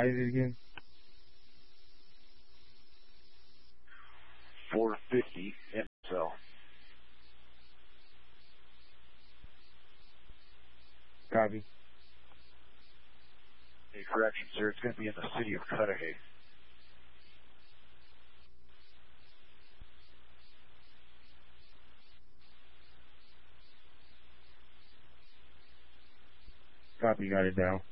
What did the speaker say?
Why is it again? 450 MSL. Copy. Hey, correction, sir. It's going to be in the city of Cudahy. Copy, got it down.